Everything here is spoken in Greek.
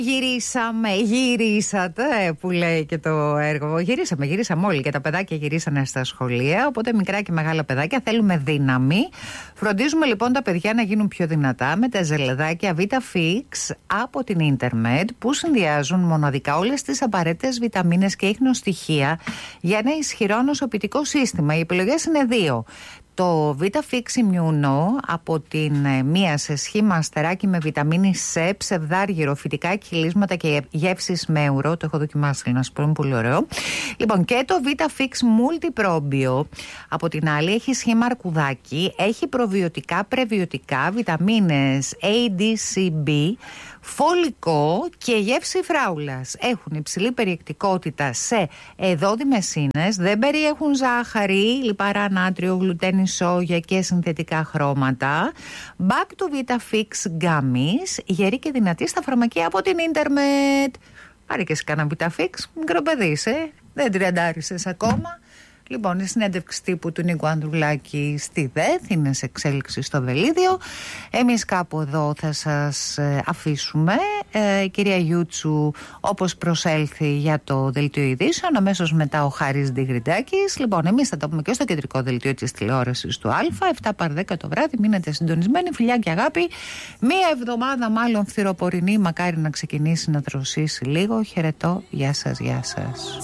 Γυρίσατε που λέει και το έργο. Γυρίσαμε όλοι και τα παιδάκια γυρίσανε στα σχολεία. Οπότε μικρά και μεγάλα παιδάκια θέλουμε δύναμη. Φροντίζουμε λοιπόν τα παιδιά να γίνουν πιο δυνατά με τα ζελεδάκια VitaFix από την Ίντερμετ που συνδυάζουν μοναδικά όλες τις απαραίτητες βιταμίνες και ίχνοστοιχεία για ένα ισχυρό νοσοποιητικό σύστημα. Οι επιλογές είναι δύο. Το VitaFix Immuno από την μία σε σχήμα αστεράκι με βιταμίνη C, ψευδάργυρο, φυτικά κυλίσματα και γεύσεις με ουρό. Το έχω δοκιμάσει, να σου πω, είναι πολύ ωραίο. Λοιπόν, και το VitaFix Multiprobio από την άλλη έχει σχήμα αρκουδάκι, έχει προβιωτικά, πρεβιωτικά, βιταμίνες A, D, C, B, φολικό και γεύση φράουλας. Έχουν υψηλή περιεκτικότητα σε εδόδιμες ίνες, δεν περιέχουν ζάχαρη, λιπαρά νάτριο, γλουτένι, σόγια και συνθετικά χρώματα. Back to VitaFix Gummies, γερή και δυνατή στα φαρμακεία από την Ίντερμετ. Πάρε και εσύ κάνα VitaFix, μικρό παιδί είσαι, δεν τριαντάρισες ακόμα. Λοιπόν, η συνέντευξη τύπου του Νίκου Ανδρουλάκη στη ΔΕΘ είναι σε εξέλιξη στο Βελίδιο. Εμείς κάπου εδώ θα σας αφήσουμε. Η κυρία Γιούτσου, όπως προσέλθει για το δελτίο ειδήσεων, αμέσως μετά ο Χάρης Ντιγριντάκης. Λοιπόν, εμείς θα τα πούμε και στο κεντρικό δελτίο της τηλεόρασης του Α, 7 παρ 10 το βράδυ. Μείνετε συντονισμένοι, φιλιά και αγάπη. Μία εβδομάδα μάλλον φθινοπορεινή, μακάρι να ξεκινήσει να δροσίσει λίγο. Χαιρετώ, γεια σας, γεια σας.